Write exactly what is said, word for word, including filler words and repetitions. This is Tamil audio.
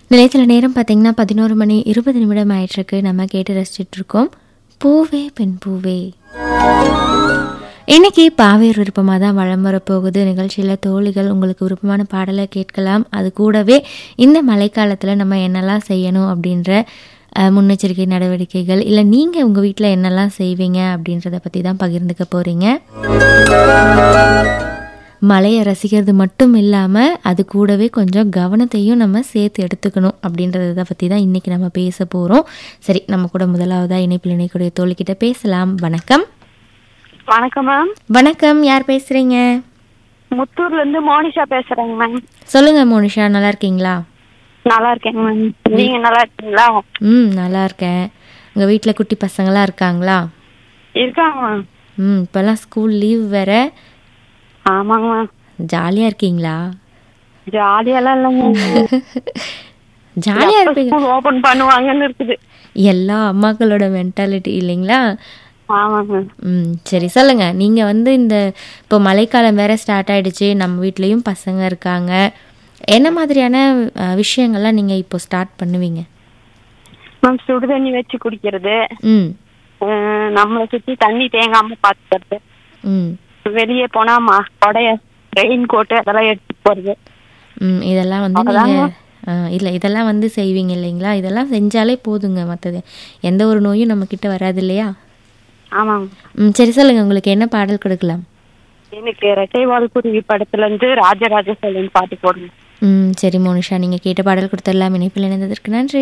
நிலையத்தில் நேரம் பார்த்தீங்கன்னா பதினோரு மணி இருபது நிமிடம் ஆயிட்டிருக்கு. நம்ம கேட்டு ரசிச்சுட்டு இருக்கோம் பூவே பெண் பூவே. இன்னைக்கு பாவேர் விருப்பமாக தான் வளம் வரப்போகுது. நிகழ்ச்சியில் தோழிகள் உங்களுக்கு விருப்பமான பாடலை கேட்கலாம். அது கூடவே இந்த மழைக்காலத்தில் நம்ம என்னெல்லாம் செய்யணும் அப்படின்ற முன்னெச்சரிக்கை நடவடிக்கைகள், இல்லை நீங்கள் உங்கள் வீட்டில் என்னெல்லாம் செய்வீங்க அப்படின்றத பற்றி தான் பகிர்ந்துக்க போகிறீங்க. மழையை ரசிக்கிறது மட்டும் இல்லாமல் அது கூடவே கொஞ்சம் கவனத்தையும் நம்ம சேர்த்து எடுத்துக்கணும் அப்படின்றத பற்றி தான் இன்றைக்கி நம்ம பேச போகிறோம். சரி, நம்ம கூட முதலாவதாக இணைப்பில் இணைக்கூடிய தோழிக்கிட்ட பேசலாம். வணக்கம். வணக்கம் மேம். வணக்கம், யார் பேசுகிறீங்க? முத்தூர்லேருந்து மோனிஷா பேசுகிறேங்க மேம். சொல்லுங்கள் மோனிஷா, நல்லா இருக்கீங்களா? நல்லா இருக்கேங்க மேம். நீங்கள் நல்லா இருக்கீங்களா? ம், நல்லா இருக்கேன். உங்கள் வீட்டில் குட்டி பசங்களாம் இருக்காங்களா? இருக்காங்க மேம். ம், இப்போல்லாம் ஸ்கூல் லீவ் வேற. ஆமாங்க மேம். ஜாலியாக இருக்கீங்களா? ஜாலியெல்லாம் இல்லைங்க. ஜாலியாக இருப்பீங்க. ஓப்பன் பண்ணுவாங்கன்னு இருக்குது எல்லா அம்மாக்களோட மென்டாலிட்டி இல்லைங்களா? ஆமாங்க. ம், சரி சொல்லுங்கள். நீங்கள் வந்து இந்த இப்போ மழைக்காலம் வேறு ஸ்டார்ட் ஆகிடுச்சு, நம்ம வீட்லேயும் பசங்க இருக்காங்க. என்ன மாதிரியான விஷயங்கள்லாம் நீங்கள் இப்போ ஸ்டார்ட் பண்ணுவீங்க? மேம், சுடு தண்ணி வச்சு குடிக்கிறது, ம், நம்மளை சுற்றி தண்ணி தேங்காமல் பார்த்துக்கிறது, ம், வெளியே போனால் மா கொடைய ரெயின் கோட்டு அதெல்லாம் எடுத்துட்டு போகிறது. ம், இதெல்லாம் வந்து நீங்கள் இல்லை இதெல்லாம் வந்து செய்வீங்க இல்லைங்களா? இதெல்லாம் செஞ்சாலே போதுங்க, மற்றது எந்த ஒரு நோயும் நம்மக்கிட்ட வராது இல்லையா? ஆமாங்க. ம், சரி சொல்லுங்கள், உங்களுக்கு என்ன பாடல் கொடுக்கலாம்? எனக்கு ரெட்டைவால் குருவி படத்துலேருந்து ராஜராஜ சோழன் பாட்டு போடுங்க. ம், சரி மோனிஷா, நீங்கள் கேட்ட பாடல் கொடுத்துடலாம். இணைப்பில் இணைந்ததற்கு நன்றி.